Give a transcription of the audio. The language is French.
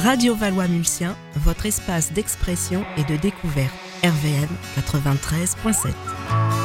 Radio Valois-Mulsien, votre espace d'expression et de découverte. RVM 93.7.